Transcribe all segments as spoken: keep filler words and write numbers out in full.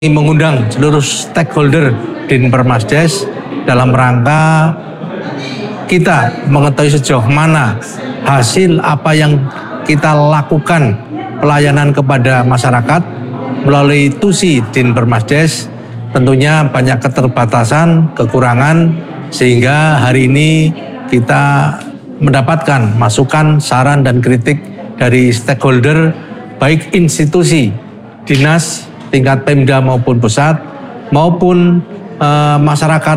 Mengundang seluruh stakeholder Dinpermasdes dalam rangka kita mengetahui sejauh mana hasil apa yang kita lakukan pelayanan kepada masyarakat melalui tusi Dinpermasdes. Tentunya banyak keterbatasan, kekurangan, sehingga hari ini kita mendapatkan masukan, saran, dan kritik dari stakeholder, baik institusi, dinas, tingkat Pemda maupun pusat, maupun uh, masyarakat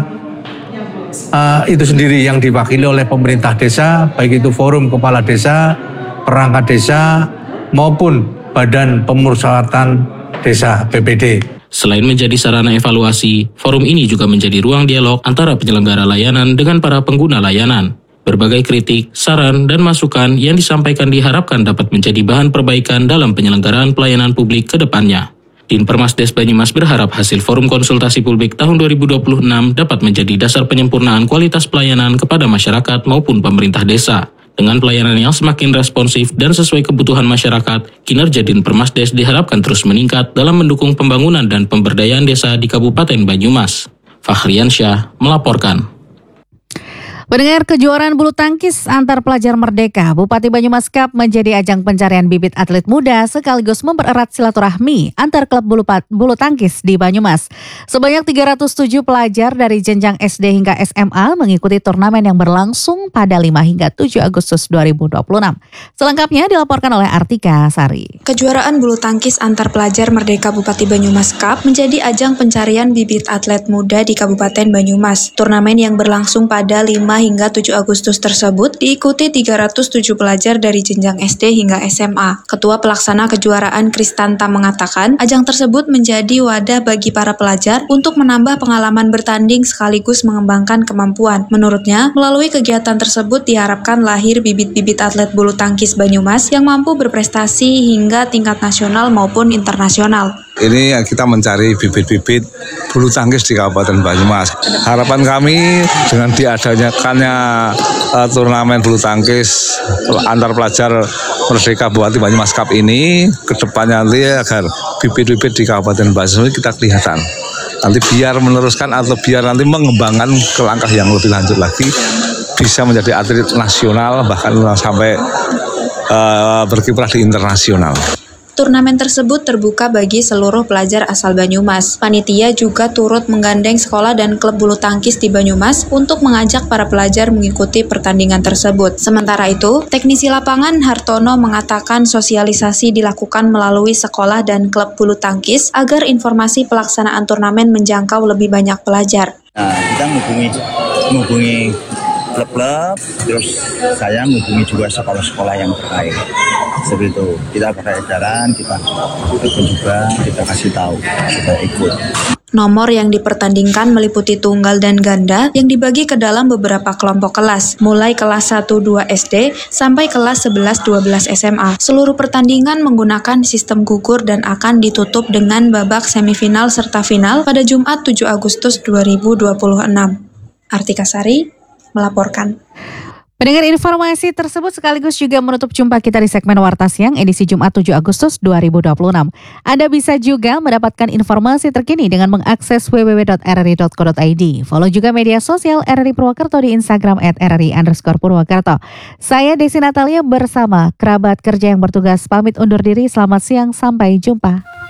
uh, itu sendiri yang diwakili oleh pemerintah desa, baik itu forum kepala desa, perangkat desa, maupun badan pemusyawaratan desa B P D. Selain menjadi sarana evaluasi, forum ini juga menjadi ruang dialog antara penyelenggara layanan dengan para pengguna layanan. Berbagai kritik, saran, dan masukan yang disampaikan diharapkan dapat menjadi bahan perbaikan dalam penyelenggaraan pelayanan publik ke depannya. Dinpermasdes Banyumas berharap hasil forum konsultasi publik tahun dua ribu dua puluh enam dapat menjadi dasar penyempurnaan kualitas pelayanan kepada masyarakat maupun pemerintah desa. Dengan pelayanan yang semakin responsif dan sesuai kebutuhan masyarakat, kinerja Dinpermasdes diharapkan terus meningkat dalam mendukung pembangunan dan pemberdayaan desa di Kabupaten Banyumas. Fahriansyah melaporkan. Pendengar, kejuaraan bulu tangkis antar pelajar merdeka Bupati Banyumas Cup menjadi ajang pencarian bibit atlet muda sekaligus mempererat silaturahmi antar klub bulu, bulu tangkis di Banyumas. Sebanyak tiga ratus tujuh pelajar dari jenjang S D hingga S M A mengikuti turnamen yang berlangsung pada lima hingga tujuh Agustus dua ribu dua puluh enam. Selengkapnya dilaporkan oleh Artika Sari. Kejuaraan bulu tangkis antar pelajar merdeka Bupati Banyumas Cup menjadi ajang pencarian bibit atlet muda di Kabupaten Banyumas. Turnamen yang berlangsung pada lima hingga tujuh Agustus tersebut diikuti tiga ratus tujuh pelajar dari jenjang S D hingga S M A. Ketua Pelaksana Kejuaraan Kristanta mengatakan, ajang tersebut menjadi wadah bagi para pelajar untuk menambah pengalaman bertanding sekaligus mengembangkan kemampuan. Menurutnya, melalui kegiatan tersebut diharapkan lahir bibit-bibit atlet bulu tangkis Banyumas yang mampu berprestasi hingga tingkat nasional maupun internasional. Ini kita mencari bibit-bibit bulu tangkis di Kabupaten Banyumas. Harapan kami dengan diadakannya uh, turnamen bulu tangkis antar pelajar merdeka Bupati Banyumas Cup ini, kedepannya nanti agar bibit-bibit di Kabupaten Banyumas kita kelihatan. Nanti biar meneruskan atau biar nanti mengembangkan ke langkah yang lebih lanjut lagi, bisa menjadi atlet nasional bahkan sampai uh, berkiprah di internasional. Turnamen tersebut terbuka bagi seluruh pelajar asal Banyumas. Panitia juga turut menggandeng sekolah dan klub bulu tangkis di Banyumas untuk mengajak para pelajar mengikuti pertandingan tersebut. Sementara itu, teknisi lapangan Hartono mengatakan sosialisasi dilakukan melalui sekolah dan klub bulu tangkis agar informasi pelaksanaan turnamen menjangkau lebih banyak pelajar. Nah, kita menghubungi, menghubungi klub-klub, terus saya menghubungi juga sekolah-sekolah yang terkait. Seperti itu, kita pakai edaran, kita ikut juga, kita kasih tahu supaya ikut. Nomor yang dipertandingkan meliputi tunggal dan ganda yang dibagi ke dalam beberapa kelompok kelas, mulai kelas satu dua S D sampai kelas sebelas dua belas S M A. Seluruh pertandingan menggunakan sistem gugur dan akan ditutup dengan babak semifinal serta final pada Jumat tujuh Agustus dua ribu dua puluh enam. Artika Sari melaporkan. Pendengar, informasi tersebut sekaligus juga menutup jumpa kita di segmen Warta Siang edisi Jumat tujuh Agustus dua ribu dua puluh enam. Anda bisa juga mendapatkan informasi terkini dengan mengakses w w w titik r r i titik co titik i d. Follow juga media sosial R R I Purwakarta di Instagram at r r i underscore Purwakarta. Saya Desi Natalia bersama kerabat kerja yang bertugas pamit undur diri. Selamat siang, sampai jumpa.